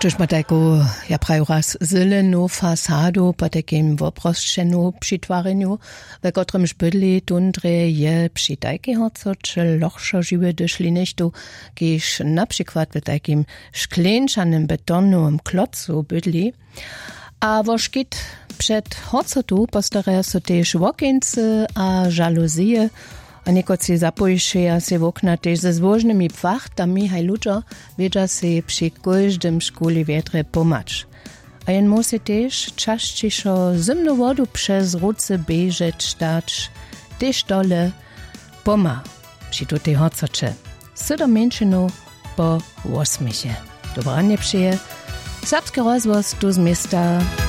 Tož ma taką, ja prawie raz zeleną fasadu po takim woproszczeniu przytwarzeniu, we którym bydli tundre je przy takiego, co czy lochszo żyły doszli niechtu, kież na przykład w takim szklenczanym betonowym klocu bydli, a woszkit przed hocotu postarają się też okieńce a żaluzje, a niekoci zapojšeja se w okna też ze złożnymi płachtami, haj ludzie wiedza se przy każdym szkole wietrze pomacz. A jen musi też czaszciszo zimną wodę przez ruce bieżeć dać, też dole poma przy tutej hococze. Sydom menšinu po 8. Dobranie przyje. Serbski rozvoz tu z miasta